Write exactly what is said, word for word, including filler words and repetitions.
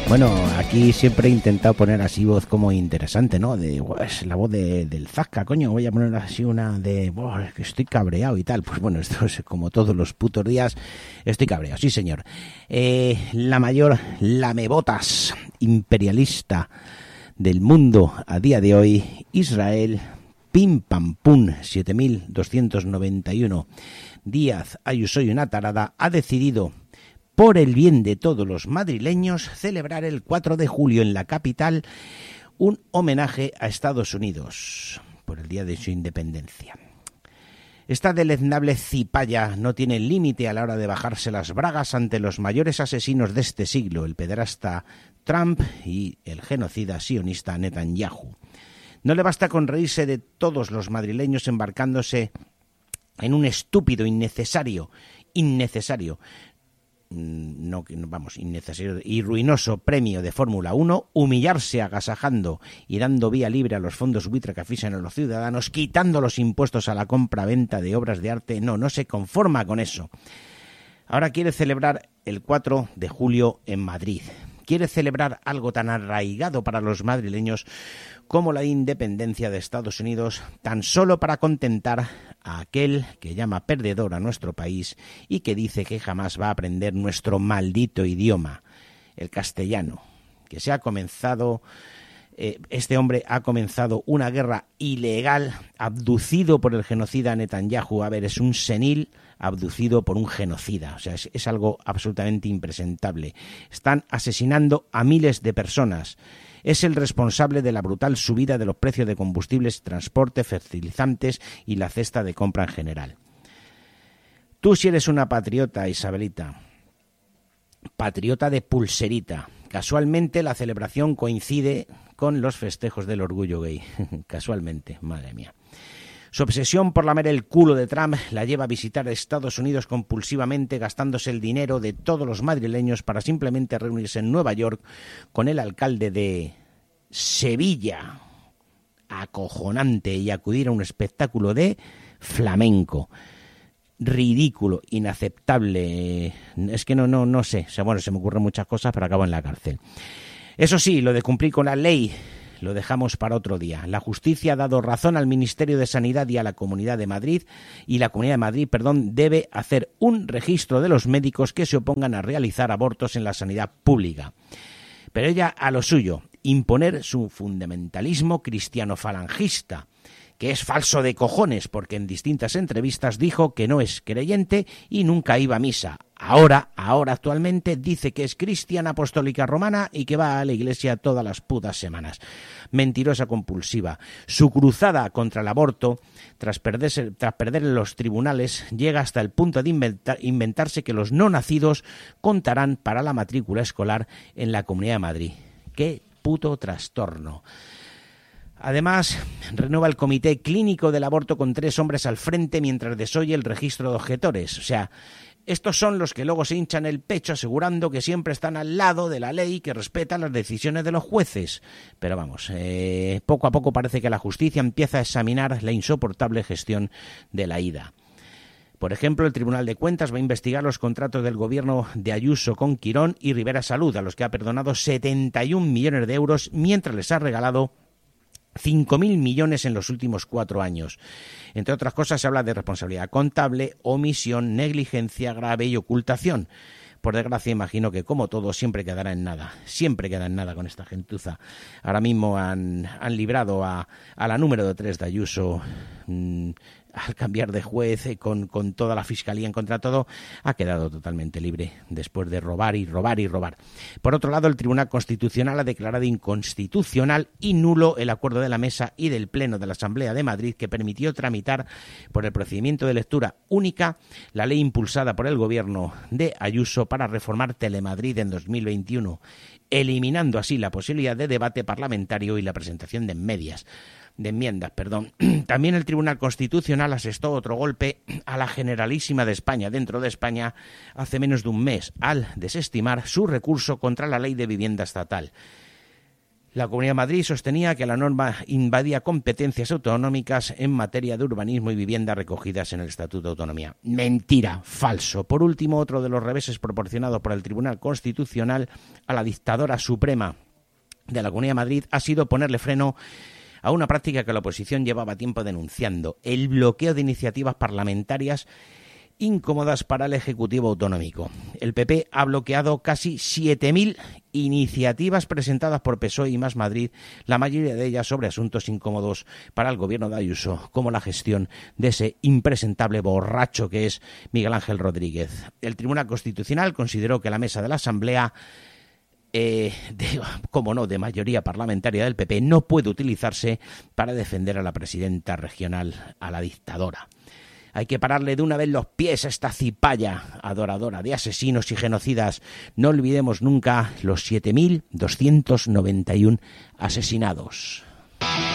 Bueno, aquí siempre he intentado poner así voz como interesante, ¿no? De, es la voz de, del Zasca, coño, voy a poner así una de, que estoy cabreado y tal. Pues bueno, esto es como todos los putos días, estoy cabreado, sí señor. Eh, la mayor lamebotas imperialista del mundo a día de hoy, Israel, pim pam pum, siete mil doscientos noventa y uno días, Ayuso y una tarada, ha decidido, por el bien de todos los madrileños, celebrar el cuatro de julio en la capital un homenaje a Estados Unidos por el día de su independencia. Esta deleznable cipaya no tiene límite a la hora de bajarse las bragas ante los mayores asesinos de este siglo, el pederasta Trump y el genocida sionista Netanyahu. No le basta con reírse de todos los madrileños embarcándose en un estúpido, innecesario, innecesario, no vamos, innecesario y ruinoso premio de Fórmula uno, humillarse agasajando y dando vía libre a los fondos buitre que aficionan a los ciudadanos, quitando los impuestos a la compra-venta de obras de arte. No, no se conforma con eso. Ahora quiere celebrar el cuatro de julio en Madrid. Quiere celebrar algo tan arraigado para los madrileños como la independencia de Estados Unidos, tan solo para contentar a aquel que llama perdedor a nuestro país y que dice que jamás va a aprender nuestro maldito idioma, el castellano, que se ha comenzado, eh, este hombre ha comenzado una guerra ilegal, abducido por el genocida Netanyahu. A ver, es un senil abducido por un genocida, o sea, es, es algo absolutamente impresentable. Están asesinando a miles de personas. Es el responsable de la brutal subida de los precios de combustibles, transporte, fertilizantes y la cesta de compra en general. Tú, si eres una patriota, Isabelita, patriota de pulserita, casualmente la celebración coincide con los festejos del orgullo gay. Casualmente, madre mía. Su obsesión por lamer el culo de Trump la lleva a visitar Estados Unidos compulsivamente, gastándose el dinero de todos los madrileños para simplemente reunirse en Nueva York con el alcalde de Sevilla, acojonante, y acudir a un espectáculo de flamenco. Ridículo, inaceptable. Es que no, no, no sé. O sea, bueno, se me ocurren muchas cosas, pero acabo en la cárcel. Eso sí, lo de cumplir con la ley lo dejamos para otro día. La justicia ha dado razón al Ministerio de Sanidad y a la Comunidad de Madrid, y la Comunidad de Madrid, perdón, debe hacer un registro de los médicos que se opongan a realizar abortos en la sanidad pública. Pero ella a lo suyo, imponer su fundamentalismo cristiano-falangista, que es falso de cojones, porque en distintas entrevistas dijo que no es creyente y nunca iba a misa. Ahora, ahora actualmente dice que es cristiana apostólica romana y que va a la iglesia todas las putas semanas. Mentirosa compulsiva. Su cruzada contra el aborto, tras perderse, tras perder en los tribunales, llega hasta el punto de inventar, inventarse que los no nacidos contarán para la matrícula escolar en la Comunidad de Madrid. ¡Qué puto trastorno! Además, renueva el comité clínico del aborto con tres hombres al frente mientras desoye el registro de objetores. O sea, estos son los que luego se hinchan el pecho asegurando que siempre están al lado de la ley y que respetan las decisiones de los jueces. Pero vamos, eh, poco a poco parece que la justicia empieza a examinar la insoportable gestión de la I D A. Por ejemplo, el Tribunal de Cuentas va a investigar los contratos del gobierno de Ayuso con Quirón y Rivera Salud, a los que ha perdonado setenta y un millones de euros mientras les ha regalado cinco mil millones en los últimos cuatro años. Entre otras cosas, se habla de responsabilidad contable, omisión, negligencia grave y ocultación. Por desgracia, imagino que, como todo, siempre quedará en nada. Siempre queda en nada con esta gentuza. Ahora mismo han, han librado a, a la número tres de Ayuso, mmm, al cambiar de juez, eh, con, con toda la fiscalía en contra de todo, ha quedado totalmente libre después de robar y robar y robar. Por otro lado, el Tribunal Constitucional ha declarado inconstitucional y nulo el acuerdo de la Mesa y del Pleno de la Asamblea de Madrid que permitió tramitar por el procedimiento de lectura única la ley impulsada por el gobierno de Ayuso para reformar Telemadrid en dos mil veintiuno, eliminando así la posibilidad de debate parlamentario y la presentación de medias. de enmiendas, perdón. También el Tribunal Constitucional asestó otro golpe a la Generalísima de España, dentro de España, hace menos de un mes, al desestimar su recurso contra la Ley de Vivienda Estatal. La Comunidad de Madrid sostenía que la norma invadía competencias autonómicas en materia de urbanismo y vivienda recogidas en el Estatuto de Autonomía. Mentira, falso. Por último, otro de los reveses proporcionados por el Tribunal Constitucional a la dictadora suprema de la Comunidad de Madrid ha sido ponerle freno a una práctica que la oposición llevaba tiempo denunciando: el bloqueo de iniciativas parlamentarias incómodas para el Ejecutivo autonómico. El P P ha bloqueado casi siete mil iniciativas presentadas por P S O E y Más Madrid, la mayoría de ellas sobre asuntos incómodos para el gobierno de Ayuso, como la gestión de ese impresentable borracho que es Miguel Ángel Rodríguez. El Tribunal Constitucional consideró que la mesa de la Asamblea, eh, de, como no, de mayoría parlamentaria del P P, no puede utilizarse para defender a la presidenta regional, a la dictadora. Hay que pararle de una vez los pies a esta cipaya adoradora de asesinos y genocidas. No olvidemos nunca los siete mil doscientos noventa y uno asesinados.